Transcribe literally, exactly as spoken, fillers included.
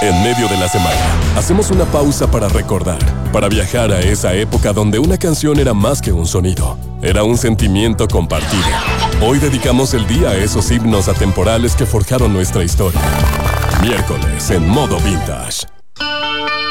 En medio de la semana, hacemos una pausa para recordar, para viajar a esa época donde una canción era más que un sonido, era un sentimiento compartido. Hoy dedicamos el día a esos himnos atemporales que forjaron nuestra historia. Miércoles en modo vintage.